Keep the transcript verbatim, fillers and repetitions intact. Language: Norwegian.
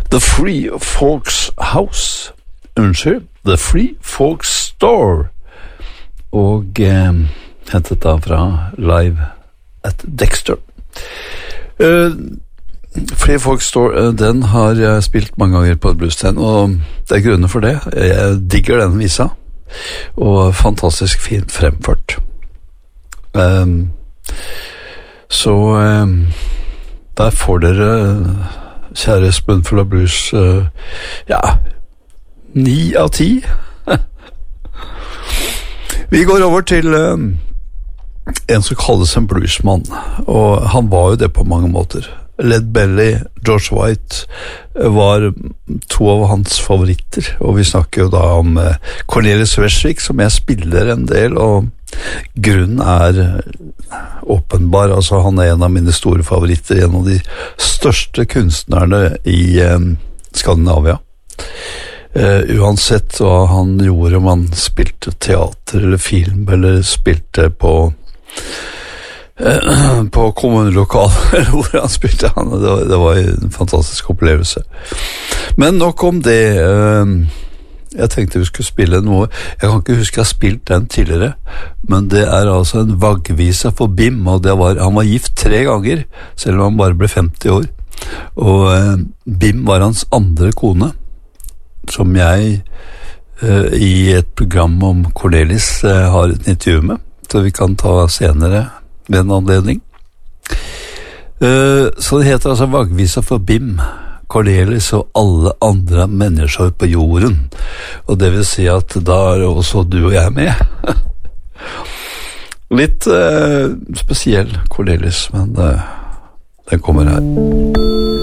The Free Folks House. Unnskyld, The Free Folks Store. Og eh, hentet da fra Live at Dexter. Uh, Free Folks Store, uh, den har jeg spilt mange ganger på et bluesstand, og det er grunner for det. Jeg digger den visa, og fantastisk fint fremført. Um, så um, der får dere, kjære Spoonful of Blues, uh, ja, ni av ti. Vi går over til um, en som kalles en bluesmann, og han var jo det på mange måter. Led Belly, George White var to av hans favoritter, og vi snakker jo da om uh, Cornelis Vreeswijk, som jeg spiller en del, og grunnen er åpenbar. Altså, han er en av mine store favoritter, en av de største kunstnerne i um, Skandinavia. Uh, uansett hva han gjorde, om han spilte teater eller film, eller spilte på uh, på kommunelokal, eller hvor han spilte han, det var, det var en fantastisk opplevelse. Men nok om det. Uh, jeg tenkte vi skulle spille noe, jeg kan ikke huske jeg har spilt den tidligere, men det er altså en vaggvise for Bim, og det var, han var gift tre ganger, selv om han bare ble femti år, og uh, Bim var hans andre kone, som jeg uh, i et program om Cornelis uh, har et intervju med, så vi kan ta senere ved en anledning. Uh, så det heter altså Vaggvisa for Bim, Cornelis og alle andre mennesker på jorden, og det vil si at da er også du og jeg med. Litt uh, spesiell Cornelis, men uh, den kommer her.